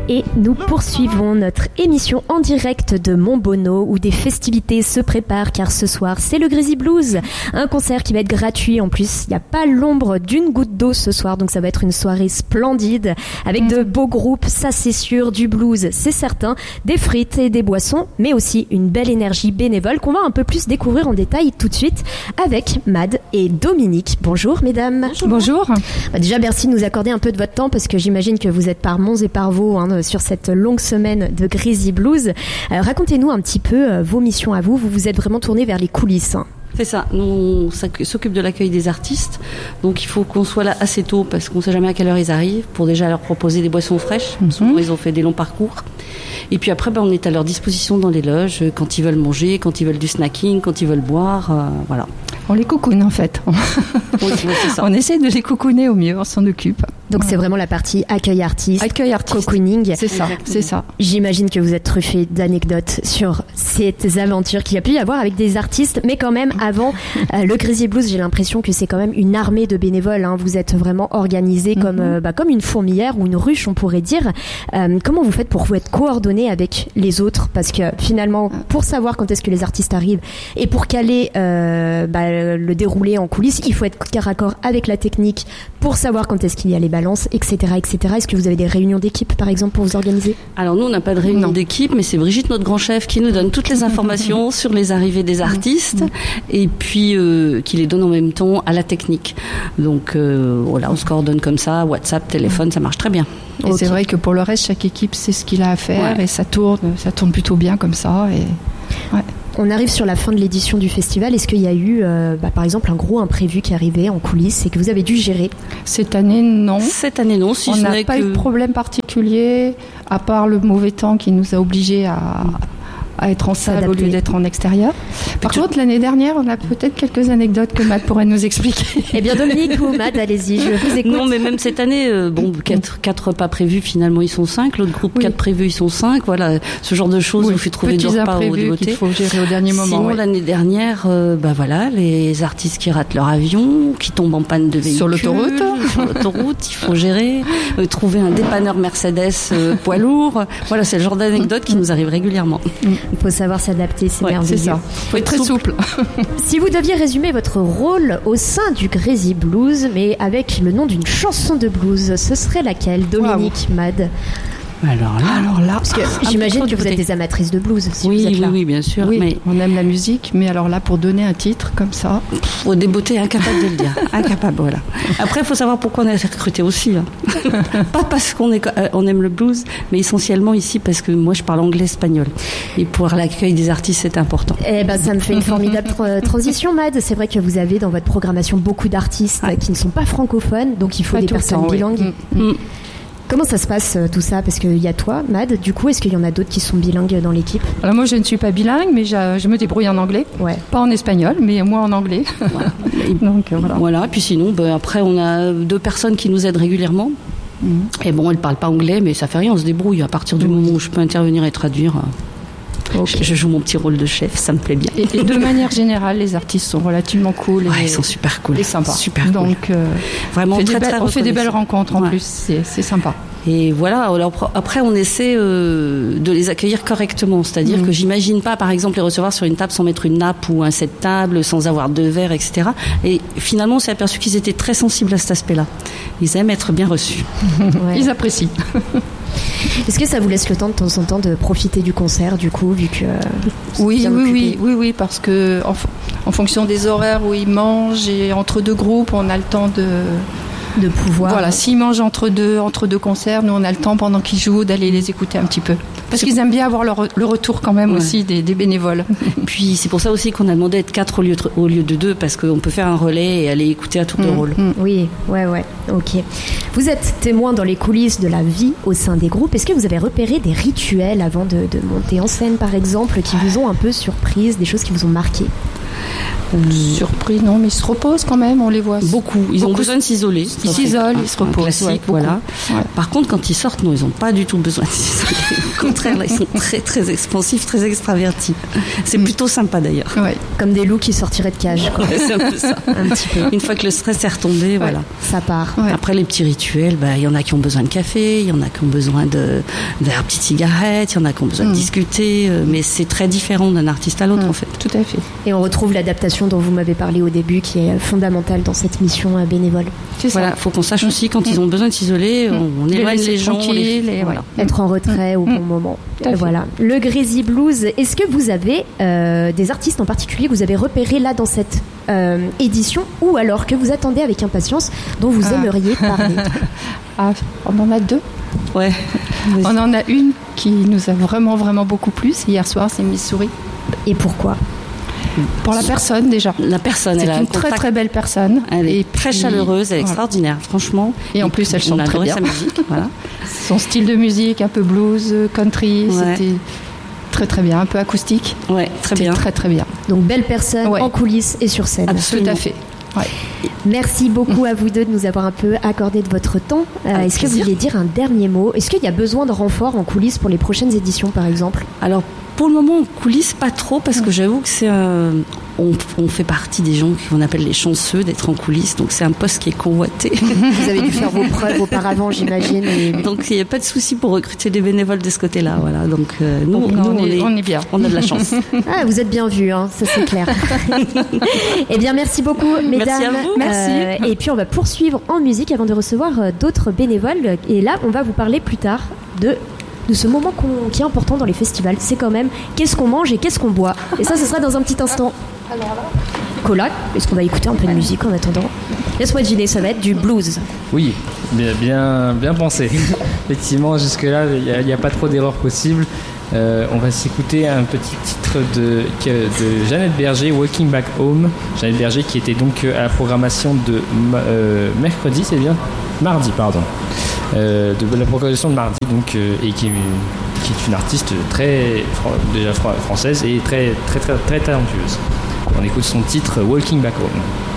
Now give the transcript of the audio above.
Et nous poursuivons notre émission en direct de Montbonneau où des festivités se préparent car ce soir c'est le Grizy Blues, un concert qui va être gratuit. En plus il n'y a pas l'ombre d'une goutte d'eau ce soir, donc ça va être une soirée splendide avec de beaux groupes, ça c'est sûr, du blues c'est certain, des frites et des boissons, mais aussi une belle énergie bénévole qu'on va un peu plus découvrir en détail tout de suite avec Mad et Dominique. Bonjour mesdames. Bonjour. Déjà merci de nous accorder un peu de votre temps parce que j'imagine que vous êtes par Mons et par Vaux sur cette longue semaine de Grizy Blues. Racontez-nous un petit peu vos missions à vous. Vous vous êtes vraiment tourné vers les coulisses. C'est ça, nous on s'occupe de l'accueil des artistes, donc il faut qu'on soit là assez tôt parce qu'on ne sait jamais à quelle heure ils arrivent pour déjà leur proposer des boissons fraîches. Souvent ils ont fait des longs parcours. Et puis après on est à leur disposition dans les loges quand ils veulent manger, quand ils veulent du snacking, quand ils veulent boire, voilà. On les coucoune en fait. Oui, c'est ça. On essaie de les coucouner au mieux, on s'en occupe. Donc c'est vraiment la partie accueil artiste, cocooning. C'est ça, c'est ça. J'imagine que vous êtes truffé d'anecdotes sur ces aventures qu'il y a pu y avoir avec des artistes, mais quand même avant le Grizy Blues, j'ai l'impression que c'est quand même une armée de bénévoles. Vous êtes vraiment organisé comme une fourmilière ou une ruche, on pourrait dire. Comment vous faites pour vous être coordonné avec les autres? Parce que finalement, pour savoir quand est-ce que les artistes arrivent et pour caler le déroulé en coulisses, il faut être raccord avec la technique pour savoir quand est-ce qu'il y a les balances, etc., etc. Est-ce que vous avez des réunions d'équipe, par exemple, pour vous organiser? Alors nous, on n'a pas de réunion d'équipe, mais c'est Brigitte, notre grand chef, qui nous donne toutes les informations sur les arrivées des artistes et puis qui les donne en même temps à la technique. Donc voilà, on se coordonne comme ça, WhatsApp, téléphone, ça marche très bien. Et c'est vrai que pour le reste, chaque équipe sait ce qu'il a à faire et ça tourne plutôt bien comme ça. On arrive sur la fin de l'édition du festival. Est-ce qu'il y a eu, par exemple, un gros imprévu qui est arrivé en coulisses et que vous avez dû gérer? Cette année, non. Si on n'a pas eu de problème particulier, à part le mauvais temps qui nous a obligés à être en salle au lieu d'être en extérieur. Par contre, l'année dernière, on a peut-être quelques anecdotes que Matt pourrait nous expliquer. Eh bien, Dominique ou Matt, allez-y, je vous écoute. Non, mais même cette année, 4 repas prévus, finalement, ils sont 5. L'autre groupe, 4 prévus, ils sont 5. Voilà, ce genre de choses, vous fait trouver du repas au dégoûté. Qu'il faut gérer au dernier moment. Sinon, l'année dernière, les artistes qui ratent leur avion, qui tombent en panne de véhicule. Sur l'autoroute, il faut gérer. Trouver un dépanneur Mercedes poids lourd. Voilà, c'est le genre d'anecdote qui nous arrive régulièrement. Il faut savoir s'adapter, c'est merveilleux. C'est ça. Il faut être très souple. Si vous deviez résumer votre rôle au sein du Grizy Blues, mais avec le nom d'une chanson de blues, ce serait laquelle, Dominique, Mad? Alors là, parce que j'imagine que vous êtes des amatrices de blues. Si oui, vous êtes là. Oui, bien sûr. Oui, mais on aime la musique, mais alors là, pour donner un titre comme ça, faut déboter, incapable de le dire, incapable. Voilà. Après, il faut savoir pourquoi on a été recruté aussi. Pas parce qu'on aime le blues, mais essentiellement ici parce que moi, je parle anglais-espagnol, et pour l'accueil des artistes, c'est important. Ça me fait une formidable transition, Mad. C'est vrai que vous avez dans votre programmation beaucoup d'artistes qui ne sont pas francophones, donc il faut des personnes bilingues. Comment ça se passe tout ça? Parce qu'il y a toi, Mad, du coup, est-ce qu'il y en a d'autres qui sont bilingues dans l'équipe? Alors moi je ne suis pas bilingue, mais je me débrouille en anglais. Pas en espagnol, mais moi en anglais. Donc voilà. Puis sinon, après on a 2 personnes qui nous aident régulièrement. Et elles ne parlent pas anglais, mais ça fait rien, on se débrouille. À partir du moment où je peux intervenir et traduire, je joue mon petit rôle de chef, ça me plaît bien. Et de manière générale, les artistes sont relativement cool. Ils sont super cool. Et sympas. Super cool. Donc, vraiment on fait des belles rencontres en plus, c'est sympa. Et voilà, alors après on essaie de les accueillir correctement, c'est-à-dire que j'imagine pas par exemple les recevoir sur une table sans mettre une nappe ou un set table, sans avoir de verre, etc. Et finalement on s'est aperçu qu'ils étaient très sensibles à cet aspect-là. Ils aiment être bien reçus. Ils apprécient. Est-ce que ça vous laisse le temps de temps en temps de profiter du concert, du coup, vu que oui, parce que en fonction des horaires où ils mangent et entre 2 groupes, on a le temps de pouvoir. Voilà, s'ils mangent entre deux concerts, nous on a le temps pendant qu'ils jouent d'aller les écouter un petit peu. Parce qu'ils aiment bien avoir le retour quand même aussi des bénévoles. Puis c'est pour ça aussi qu'on a demandé d'être 4 au lieu de 2, parce qu'on peut faire un relais et aller écouter à tour de rôle. Oui, ok. Vous êtes témoin dans les coulisses de la vie au sein des groupes. Est-ce que vous avez repéré des rituels avant de monter en scène, par exemple, qui vous ont un peu surprise, des choses qui vous ont marqué? Surpris, non, mais ils se reposent quand même, on les voit. Beaucoup. Ils ont besoin de s'isoler. Ils s'isolent, ils se reposent. Classique, voilà. Ouais. Par contre, quand ils sortent, non, ils n'ont pas du tout besoin de s'isoler. Au contraire, là, ils sont très, très expansifs, très extravertis. C'est plutôt sympa d'ailleurs. Ouais. Comme des loups qui sortiraient de cage, quoi. C'est un peu ça. Un petit peu. Une fois que le stress est retombé, voilà. Ça part. Ouais. Après, les petits rituels, il y en a qui ont besoin de café, il y en a qui ont besoin d'un petite cigarette, il y en a qui ont besoin de discuter, mais c'est très différent d'un artiste à l'autre, en fait. Tout à fait. Et on retrouve l'adaptation dont vous m'avez parlé au début, qui est fondamentale dans cette mission bénévole. Voilà, il faut qu'on sache aussi quand ils ont besoin de s'isoler, on éloigne les gens, voilà. Être en retrait au bon moment. Voilà. Le Greasy Blues. Est-ce que vous avez des artistes en particulier que vous avez repérés là dans cette édition, ou alors que vous attendez avec impatience, dont vous aimeriez parler? On en a deux. Ouais. On en a une qui nous a vraiment, vraiment beaucoup plu. Hier soir, c'est Missouri. Et pourquoi? Pour la personne déjà. La personne, c'est une très très belle personne. Elle est très chaleureuse, elle est extraordinaire, franchement. Et en plus, elle chante très bien. Sa musique, voilà. Son style de musique, un peu blues, country, c'était très très bien, un peu acoustique. Ouais, très bien. Très très bien. Donc belle personne en coulisses et sur scène. Absolument. Tout à fait. Ouais. Merci beaucoup à vous deux de nous avoir un peu accordé de votre temps. Est-ce que vous vouliez dire un dernier mot? Est-ce qu'il y a besoin de renfort en coulisses pour les prochaines éditions, par exemple? Alors, pour le moment, en coulisses, pas trop, parce que j'avoue que c'est on fait partie des gens qu'on appelle les chanceux d'être en coulisses, donc c'est un poste qui est convoité. Vous avez dû faire vos preuves auparavant, j'imagine. Donc il n'y a pas de souci pour recruter des bénévoles de ce côté-là. Voilà. Donc nous, on est bien. On a de la chance. Vous êtes bien vus, hein, ça c'est clair. Eh bien, merci beaucoup, mesdames. Merci à vous. Merci. Et puis on va poursuivre en musique avant de recevoir d'autres bénévoles. Et là, on va vous parler plus tard de ce moment qui est important dans les festivals. C'est quand même qu'est-ce qu'on mange et qu'est-ce qu'on boit. Et ça, ce sera dans un petit instant. Alors là, Cola, est-ce qu'on va écouter un peu de musique en attendant? Laisse-moi deviner, ça va être du blues. Oui, bien pensé. Effectivement, jusque-là, il n'y a pas trop d'erreurs possibles. On va s'écouter un petit titre de Jeannette Berger, Walking Back Home. Jeannette Berger qui était donc à la programmation de mercredi, c'est bien? Mardi, pardon. De la programmation de mardi, donc, et qui est une artiste déjà française et très, très, très, très talentueuse. On écoute son titre Walking Back Home.